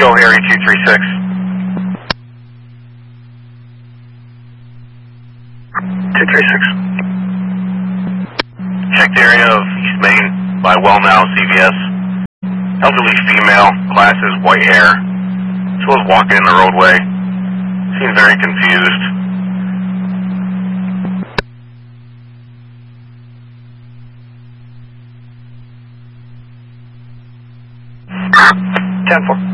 Go Harry 236. 236. Check the area of East Main by Wellnow CVS. Elderly female, glasses, white hair. She was walking in the roadway. Seemed very confused. 10-4.